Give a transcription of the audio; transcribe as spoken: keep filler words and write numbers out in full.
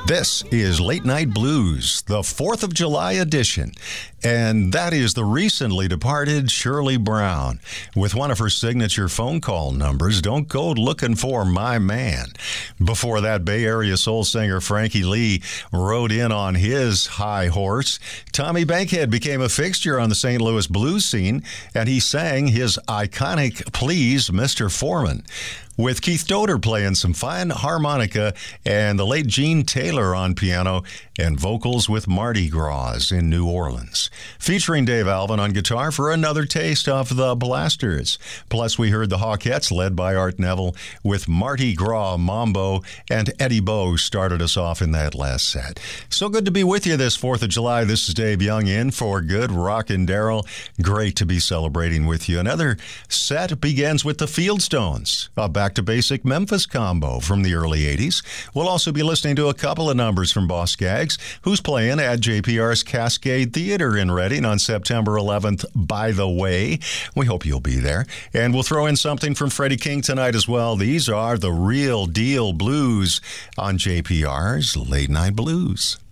This is Late Night Blues, the fourth of July edition, and that is the recently departed Shirley Brown with one of her signature phone call numbers, Don't Go Looking for My Man. Before that, Bay Area soul singer Frankie Lee rode in on his high horse. Tommy Bankhead became a fixture on the Saint Louis blues scene, and he sang his iconic Please, Mister Foreman, with Keith Doder playing some fine harmonica and the late Gene Taylor on piano and vocals with Mardi Gras in New Orleans. Featuring Dave Alvin on guitar for another taste of the Blasters. Plus, we heard the Hawkettes led by Art Neville with Mardi Gras Mambo, and Eddie Bo started us off in that last set. So good to be with you this fourth of July. This is Dave Young in for Good Rockin' Daryl. Great to be celebrating with you. Another set begins with the Fieldstones, a back to basic Memphis combo from the early eighties. We'll also be listening to a couple of numbers from Boss Skaggs, who's playing at J P R's Cascade Theater in Reading on September eleventh, by the way. We hope you'll be there. And we'll throw in something from Freddie King tonight as well. These are the real deal blues on J P R's Late Night Blues.